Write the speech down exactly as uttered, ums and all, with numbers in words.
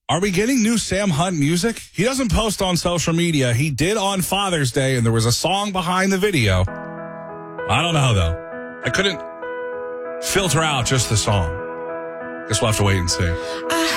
Are we getting new Sam Hunt music? He doesn't post on social media. He did on Father's Day, and there was a song behind the video. I don't know, though. I couldn't filter out just the song. Guess we'll have to wait and see.